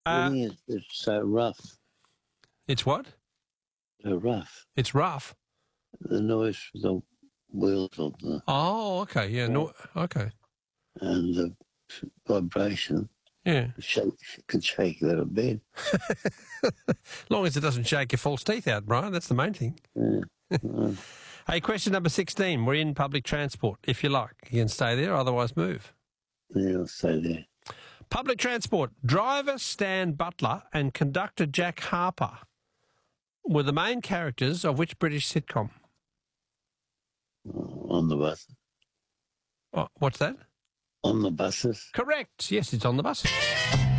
It's so rough. It's what? So rough. It's rough. The noise of the wheels of the Oh, okay, yeah, no, okay, and the vibration yeah. could shake a little bit. As long as it doesn't shake your false teeth out, Brian, that's the main thing. Yeah. Hey, question number 16. We're in public transport. If you like, you can stay there, otherwise move. Yeah, I'll stay there. Public transport. Driver Stan Butler and conductor Jack Harper were the main characters of which British sitcom? On the bus. Oh, what's that? On the buses. Correct. Yes, it's on the bus.